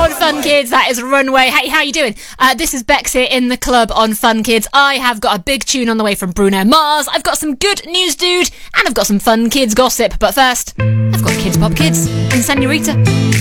on Fun Kids. That is Runway. Hey, how you doing? This is Bex here in the club on Fun Kids. I have got a big tune on the way from Bruno Mars. I've got some good news, dude, and I've got some Fun Kids gossip. But first, I've got Kids Pop Kids and Senorita.